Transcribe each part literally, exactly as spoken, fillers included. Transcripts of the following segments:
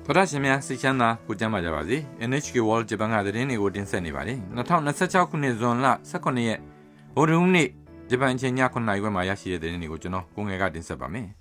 သောတာရှင်များစိတ်ချမ်းသာကိုကြမ်းပါကြပါစေ เอ็น เอช เค World ဂျပန်ကသတင်းတွေကိုတင်ဆက်နေပါတယ်၂၀၂၆ခုနှစ်ဇွန်လ၁၈ရက်ဗုဒ္ဓဟူးနေ့ဂျပန်အချိန်ညခုနှစ်နာရီခွဲမှာရရှိတဲ့သတင်းတွေကိုကျွန်တော်ကိုငယ်ကတင်ဆက်ပါမယ်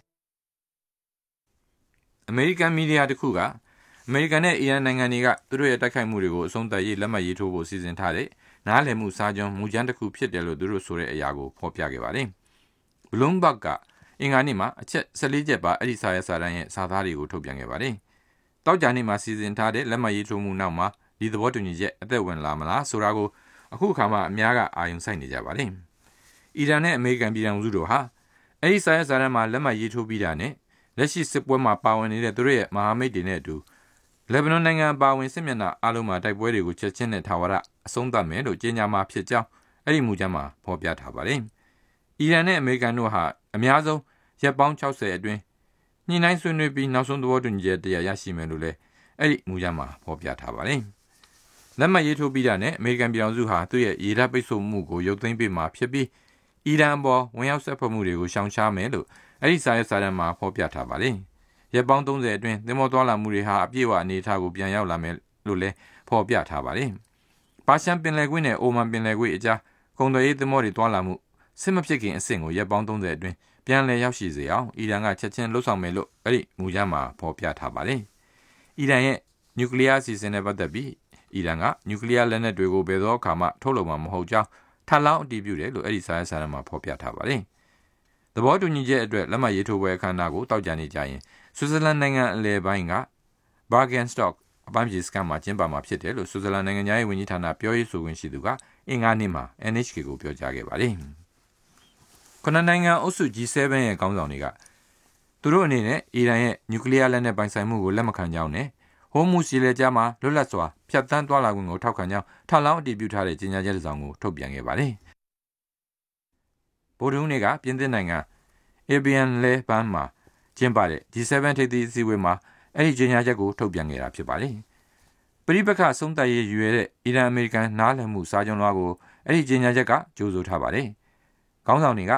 အမေရိကန်မီဒီယာတစ်ခုကအမေရိကန်နဲ့အီရန်နိုင်ငံတွေကသူတို့ရဲ့တိုက်ခိုက်မှုတွေကိုအဆုံးသတ်ရေးလက်မှတ်ရေးထိုးဖို့စီစဉ်ထားတဲ့နားလည်မှုစာချုပ်မူကြမ်းတစ်ခုဖြစ်တယ်လို့သူတို့ဆိုတဲ့အရာကိုဖော်ပြခဲ့ပါတယ် Bloomberg ကအင်္ဂါနေ့မှာအချက်၁၄ချက်ပါအဲ့ဒီစာရွက်စာတမ်းရဲ့စာသားတွေကိုထုတ်ပြန်ခဲ့ပါတယ်တောက်ကြနေ့မှာစီစဉ်ထားတဲ့လက်မှတ်ရေးထိုးမှုနောက်မှာဒီသဘောတူညီချက်အသက်ဝင်လာမလားဆိုတာကိုအခုခါမှအများကအာရုံစိုက်နေကြပါတယ်။အီရန်နဲ့အမေရိကန်ပြည်ထောင်စုတို့ဟာအဲဒီစာရွက်စာတမ်းမှာလက်မှတ်ရေးထိုးပြီးတာနဲ့လက်ရှိစစ်ပွဲမှာပါဝင်နေတဲ့သူတို့ရဲ့မဟာမိတ်တွေနဲ့အတူလက်ဘနွန်နိုင်ငံပါဝင်စစ်မျက်နှာအားလုံးမှာတိုက်ပွဲတွေကိုချက်ချင်းနဲ့ထာဝရအဆုံးသတ်မယ်လို့ကြေညာမှာဖြစ်ကြောင်းအဲ့ဒီမူကြမ်းမှာဖော်ပြထားပါတယ်။အီရန်နဲ့အမေရိကန်တို့ဟာအများဆုံးရက်ပေါင်း၆၀အတွင်းညှိနှိုင်းဆွေးနွေးပြီးနောက်ဆုံးသဘောတူညီချက်တရားရရှိမယ်လို့လည်းအဲ့ဒီမူကြမ်းမှာဖော်ပြထားပါတယ်။လက်မှတ်ရေးထိုးပြီးတာနဲ့အမေရိကန်ပြည်ထောင်စုဟာသူ့ရဲ့ရေတပ်ပိတ်ဆို့မှုကိုရုပ်သိမ်းပေးမှာဖြစ်ပြီးအီရန်ပေါ်ဝင်ရောက်ဆက်ဖက်မှုတွေကိုရှောင်ရှားမယ်လို့အဲ့ဒီစာရွက်စာတမ်းမှာဖော်ပြထားပါတယ်။ရက်ပေါင်း၃၀အတွင်းသင်္ဘောသွားလာမှုတွေဟာအပြည့်အဝအနေအထားကိုပြန်ရောက်လာမယ်လို့လည်းဖော်ပြထားပါတယ်။ပါရှန်ပင်လယ်ကွေ့နဲ့အိုမန်ပင်လယ်ကွေ့အကြားကုန်သွယ်ရေးသင်္ဘောတွေသွားလာမှုစစ်မဖြစ်ခင်အဆင့်ကိုရက်ပေါင်း၃၀အတွင်းပြန်လည်ရောက်ရှိစေအောင်အီရန်ကချက်ချင်းလှုပ်ဆောင်မယ်လို့အဲ့ဒီမူကြမ်းမှာဖော်ပြထားပါတယ်။အီရန်ရဲ့နျူကလ িয়ার အစီအစဉ်နဲ့ပတ်သက်ပြီးအီရန်ကနျူကလ িয়ার လက်နက်တွေကိုဘယ်သောအခါမှထုတ်လုပ်မှာမဟုတ်ကြောင်းထပ်လောင်းအတည်ပြုတယ်လို့အဲ့ဒီစာရွက်စာတမ်းမှာဖော်ပြထားပါတယ်။သဘောတူညီချက်အတွက်လက်မှတ်ရေးထိုးပွဲအခမ်းအနားကိုတောက်ကြနေကြရင်ဆွစ်ဇာလန်နိုင်ငံအလယ်ပိုင်းက Bergenstock အပန်းဖြေစခန်းမှာကျင်းပမှာဖြစ်တယ်လို့ဆွစ်ဇာလန်နိုင်ငံရဲ့ဝန်ကြီးဌာနပြောရေးဆိုခွင့်ရှိသူကအင်္ဂါနေ့မှာ เอ็น เอช เค ကိုပြောကြားခဲ့ပါတယ်။ခုနနိုင်ငံအုပ်စု ဂျီ เซเว่น ရဲ့ခေါင်းဆောင်တွေကသူတို့အနေနဲ့အီရန်ရဲ့နျူကလ িয়ার လက်နက်ပိုင်ဆိုင်မှုကိုလက်မခံကြောင်းနဲ့ဟိုမူစီလေကြားမှာလွတ်လပ်စွာဖြတ်သန်းသွားလာခွင့်ကိုထောက်ခံကြောင်းထပ်လောင်းအတည်ပြုထားတဲ့ကြေညာချက်တစ်စောင်ကိုထုတ်ပြန်ခဲ့ပါတယ်။ဗုဒ္ဓဟူးနေ့ကပြင်သစ်နိုင်ငံအေဘီယန်လဲဘန်းမှာကျင်းပတဲ့ ဂျီ เซเว่น ထိပ်သီးအစည်းအဝေးမှာအဲ့ဒီကြေညာချက်ကိုထုတ်ပြန်ခဲ့တာဖြစ်ပါတယ်။ပရိပက္ခဆုံးသက်ရေးရွယ်တဲ့အီရန်အမေရိကန်နားလည်မှုစာချုပ်လွှာကိုအဲ့ဒီကြေညာချက်ကကြိုးဆိုထားပါတယ်။ခေါင်းဆောင်တွေက